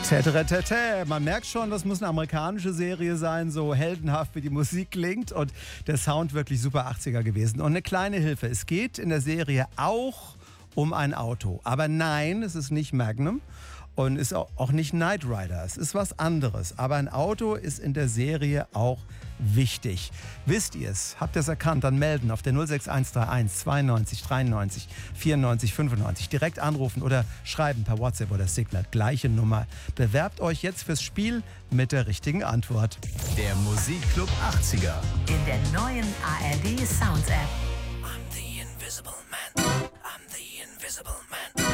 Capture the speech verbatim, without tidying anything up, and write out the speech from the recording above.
Tätätätä. Man merkt schon, das muss eine amerikanische Serie sein, so heldenhaft wie die Musik klingt und der Sound wirklich super achtziger gewesen. Und eine kleine Hilfe, es geht in der Serie auch um ein Auto. Aber nein, es ist nicht Magnum und ist auch nicht Knight Rider. Es ist was anderes. Aber ein Auto ist in der Serie auch wichtig. Wisst ihr es? Habt ihr es erkannt? Dann melden auf der null sechs eins drei eins zweiundneunzig dreiundneunzig vierundneunzig fünfundneunzig. Direkt anrufen oder schreiben per WhatsApp oder Signal. Gleiche Nummer. Bewerbt euch jetzt fürs Spiel mit der richtigen Antwort. Der Musikclub achtziger. In der neuen A R D Sounds App.